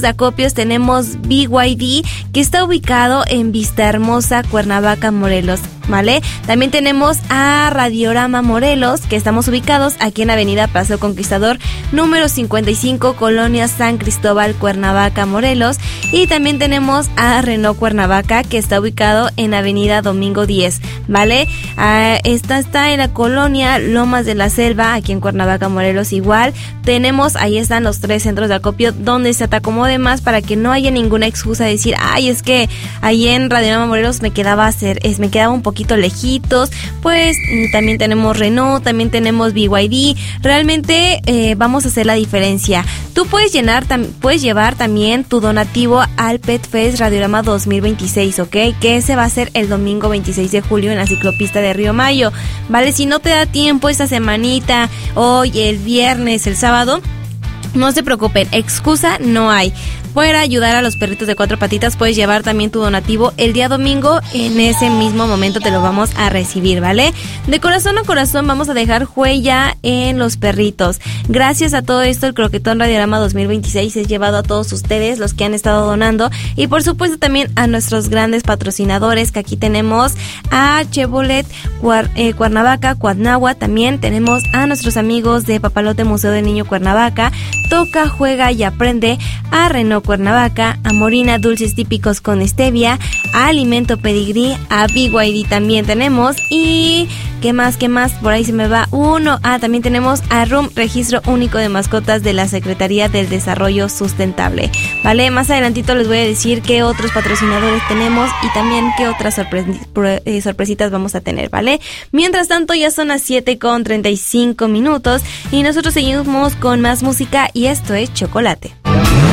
de acopios tenemos BYD, que está ubicado en Vista Hermosa, Cuernavaca, Morelos, ¿vale? También tenemos a Radiorama Morelos, que estamos ubicados aquí en Avenida Paseo Conquistador, número 55, Colonia San Cristóbal, Cuernavaca, Morelos. Y también tenemos a Renault Cuernavaca, que está ubicado en Avenida Domingo 10, ¿vale? Esta está en la colonia Lomas de la Selva, aquí en Cuernavaca, Morelos igual. Tenemos, ahí están los 3 centros de acopio donde se te acomode más, para que no haya ninguna excusa de decir, ay, es que ahí en Radiorama Morelos me quedaba un poquito lejitos. Pues también tenemos Renault, también tenemos BYD. Realmente vamos a hacer la diferencia. Tú puedes llevar también tu donativo al Pet Fest Radiorama 2026, ¿ok? Que ese va a ser el domingo 26 de julio en la ciclopista de Río Mayo, ¿vale? Si no te da tiempo esta semanita, hoy, el viernes, el sábado, no se preocupen, excusa no hay. Para ayudar a los perritos de 4 patitas puedes llevar también tu donativo el día domingo. En ese mismo momento te lo vamos a recibir, ¿vale? De corazón a corazón vamos a dejar huella en los perritos. Gracias a todo esto, el Croquetón Radiorama 2026 es llevado a todos ustedes, los que han estado donando, y por supuesto también a nuestros grandes patrocinadores, que aquí tenemos a Chevrolet Cuernavaca, Cuadnagua. También tenemos a nuestros amigos de Papalote Museo del Niño Cuernavaca, Toca, Juega y Aprende, a Renault Cuernavaca, a Morina Dulces Típicos con Stevia, a Alimento Pedigrí, a BYD también tenemos. Y ¿qué más? Por ahí se me va uno. También tenemos a RUM, Registro Único de Mascotas de la Secretaría del Desarrollo Sustentable, ¿vale? Más adelantito les voy a decir qué otros patrocinadores tenemos y también qué otras sorpresitas vamos a tener, ¿vale? Mientras tanto, ya son las 7:35 y nosotros seguimos con más música, y esto es Chocolate.